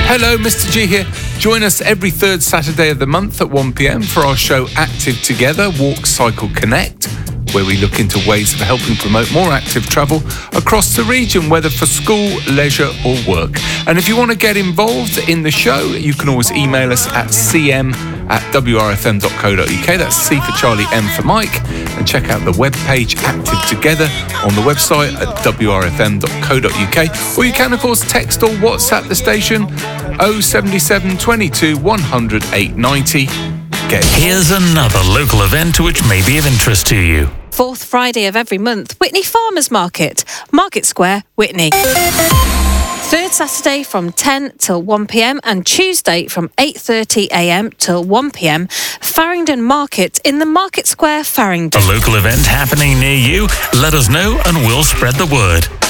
Hello, Mr. G here. Join us every third Saturday of the month at 1 p.m. for our show Active Together, Walk, Cycle, Connect, where we look into ways of helping promote more active travel across the region, whether for school, leisure or work. And if you want to get involved in the show, you can always email us at cm@wrfm.co.uk. That's C for Charlie, M for Mike. And check out the webpage Active Together on the website at wrfm.co.uk. Or you can, of course, text or WhatsApp the station 077 22 100 890. Here's another local event which may be of interest to you. Fourth Friday of every month, Witney Farmers Market, Market Square, Witney. Third Saturday from 10 till 1 p.m. and Tuesday from 8:30 a.m. till 1 p.m. Farringdon Market in the Market Square, Farringdon. A local event happening near you? Let us know and we'll spread the word.